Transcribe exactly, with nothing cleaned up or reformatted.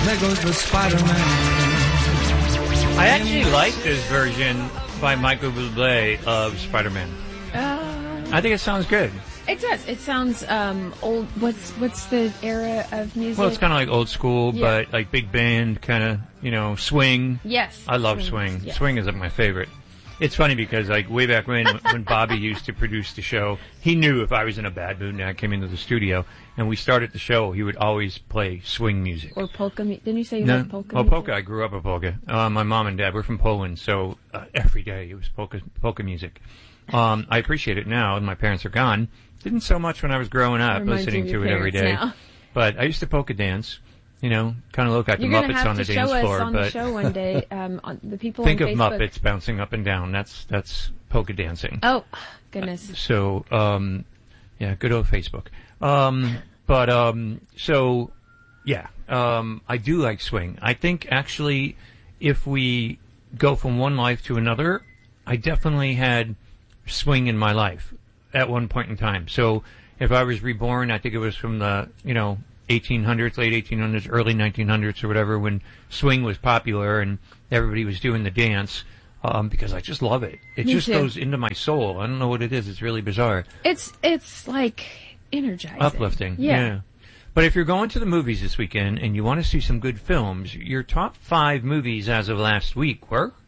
there goes the Spider-Man. I actually like this version by Michael Bublé of Spider-Man. Uh, I think it sounds good. It does. It sounds um, old. What's what's the era of music? Well, it's kind of like old school, Yeah. but like big band, kind of, you know, swing. Yes. I love Swings, swing. yes. Swing is like my favorite. It's funny because like way back when, when Bobby used to produce the show, he knew if I was in a bad mood and I came into the studio and we started the show, he would always play swing music. Or polka music. Didn't you say you No, like polka well, music? polka. I grew up with polka. Uh, my mom and dad were from Poland, so uh, every day it was polka polka music. Um, I appreciate it now, and my parents are gone. Didn't so much when I was growing up, Reminds listening you of to it your every day. parents now. But I used to polka dance. You know, kind of look like You're the gonna Muppets have on the to dance show us floor. on but the show one day. Um, on the people think on of Facebook. Muppets bouncing up and down. That's that's polka dancing. Oh, goodness. So, um, yeah, good old Facebook. Um, but, um, so, yeah, um, I do like swing. I think actually if we go from one life to another, I definitely had swing in my life at one point in time. So if I was reborn, I think it was from the, you know, eighteen hundreds, late eighteen hundreds, early nineteen hundreds or whatever, when swing was popular and everybody was doing the dance. Um, because I just love it. It Me just too. goes into my soul. I don't know what it is. It's really bizarre. It's it's like energizing. Uplifting. Yeah. But if you're going to the movies this weekend and you want to see some good films, your top five movies as of last week were?